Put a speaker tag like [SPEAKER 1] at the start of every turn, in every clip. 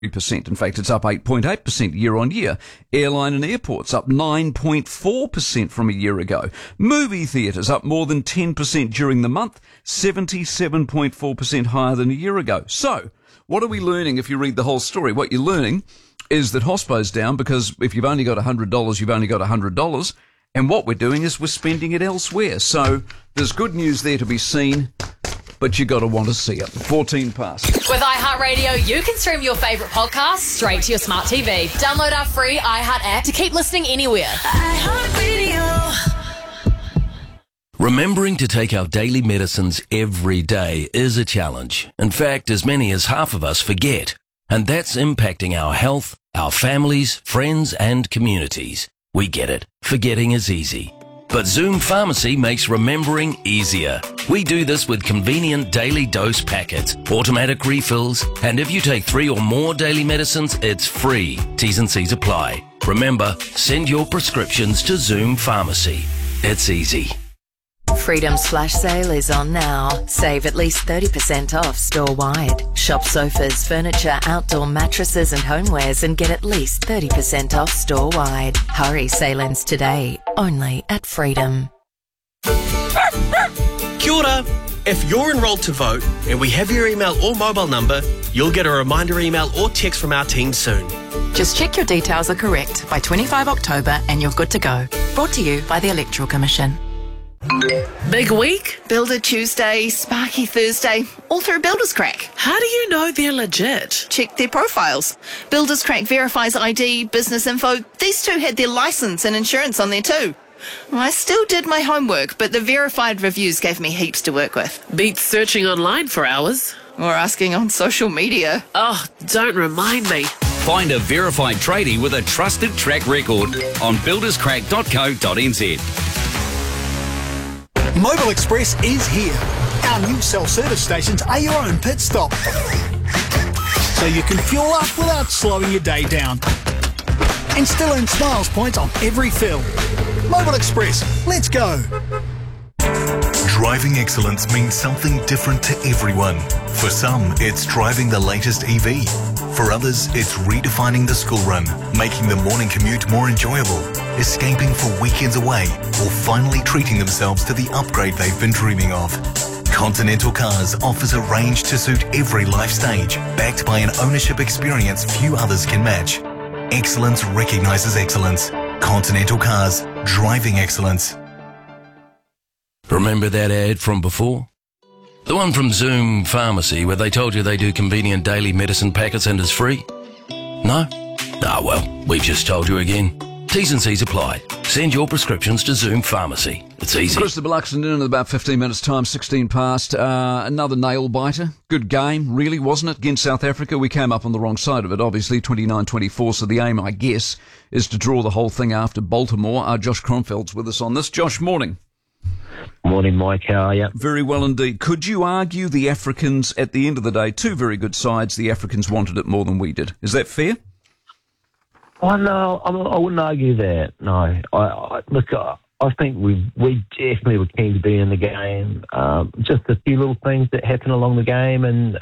[SPEAKER 1] 3%. In fact, it's up 8.8% year on year. Airline and airports up 9.4% from a year ago. Movie theatres up more than 10% during the month, 77.4% higher than a year ago. So, what are we learning if you read the whole story? What you're learning is that hospo's down because if you've only got $100, you've only got $100. And what we're doing is we're spending it elsewhere. So, there's good news there to be seen, but you got to want to see it. 14 past.
[SPEAKER 2] With iHeartRadio, you can stream your favourite podcasts straight to your smart TV. Download our free iHeart app to keep listening anywhere.
[SPEAKER 3] iHeartRadio. Remembering to take our daily medicines every day is a challenge. In fact, as many as half of us forget. And that's impacting our health, our families, friends and communities. We get it. Forgetting is easy. But Zoom Pharmacy makes remembering easier. We do this with convenient daily dose packets, automatic refills, and if you take 3 or more daily medicines, it's free. T's and C's apply. Remember, send your prescriptions to Zoom Pharmacy. It's easy.
[SPEAKER 4] Freedom's flash sale is on now. Save at least 30% off store-wide. Shop sofas, furniture, outdoor mattresses and homewares and get at least 30% off store-wide. Hurry, sale ends today. Only at Freedom.
[SPEAKER 5] Kia ora. If you're enrolled to vote and we have your email or mobile number, you'll get a reminder email or text from our team soon.
[SPEAKER 6] Just check your details are correct by 25 October and you're good to go. Brought to you by the Electoral Commission.
[SPEAKER 7] Big week?
[SPEAKER 8] Builder Tuesday, Sparky Thursday, all through Builders Crack.
[SPEAKER 7] How do you know they're legit?
[SPEAKER 8] Check their profiles. Builders Crack verifies ID, business info. These two had their license and insurance on there too. I still did my homework, but the verified reviews gave me heaps to work with.
[SPEAKER 7] Beats searching online for hours.
[SPEAKER 8] Or asking on social media.
[SPEAKER 7] Oh, don't remind me.
[SPEAKER 9] Find a verified tradie with a trusted track record on builderscrack.co.nz.
[SPEAKER 10] Mobile Express is here. Our new self-service stations are your own pit stop. So you can fuel up without slowing your day down. And still earn Smiles points on every fill. Mobile Express, let's go.
[SPEAKER 11] Driving excellence means something different to everyone. For some, it's driving the latest EV. For others, it's redefining the school run, making the morning commute more enjoyable, escaping for weekends away, or finally treating themselves to the upgrade they've been dreaming of. Continental Cars offers a range to suit every life stage, backed by an ownership experience few others can match. Excellence recognises excellence. Continental Cars, driving excellence.
[SPEAKER 3] Remember that ad from before? The one from Zoom Pharmacy where they told you they do convenient daily medicine packets and it's free? No? Ah, well, we've just told you again. T's and C's apply. Send your prescriptions to Zoom Pharmacy. It's easy.
[SPEAKER 1] Christopher Luxon in about 15 minutes' time, 16 past. Another nail-biter. Good game, really, wasn't it, against South Africa? We came up on the wrong side of it, obviously, 29-24, so the aim, I guess, is to draw the whole thing after Baltimore. Josh Kronfeld's with us on this. Josh, morning.
[SPEAKER 12] Morning, Mike. How are you?
[SPEAKER 1] Very well indeed. Could you argue the Africans, at the end of the day, two very good sides, the Africans wanted it more than we did? Is that fair?
[SPEAKER 12] Oh, no, I wouldn't argue that. No. I think we definitely were keen to be in the game. Just a few little things that happen along the game and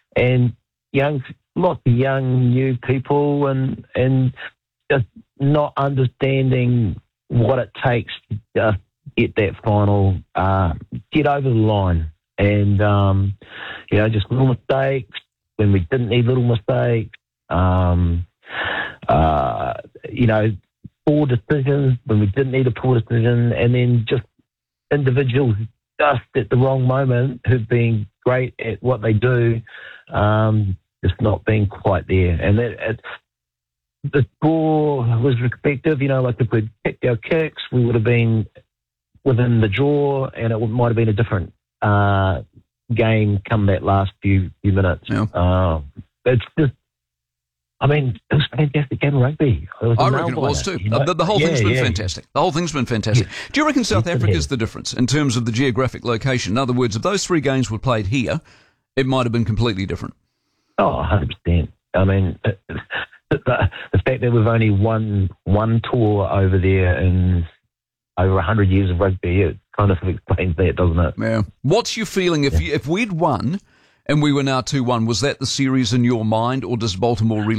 [SPEAKER 12] lots of young, new people and just not understanding what it takes to get that final, get over the line. And, just little mistakes when we didn't need little mistakes. Poor decisions when we didn't need a poor decision, and then just individuals just at the wrong moment who've been great at what they do, just not being quite there. And the score was respective. If we'd kicked our kicks, we would have been within the draw, and it might have been a different game come that last few minutes. Yeah. It's just, it was a fantastic game of rugby.
[SPEAKER 1] I reckon it was too. The whole thing's been fantastic. The whole thing's been fantastic. Yeah. Do you reckon South Africa's the difference in terms of the geographic location? In other words, if those three games were played here, it might have been completely different.
[SPEAKER 12] Oh, 100%. The fact that we've only won one tour over there in over 100 years of rugby, it kind of explains that, doesn't it?
[SPEAKER 1] Yeah. What's your feeling if we'd won And we were now 2-1. Was that the series in your mind, or does Baltimore really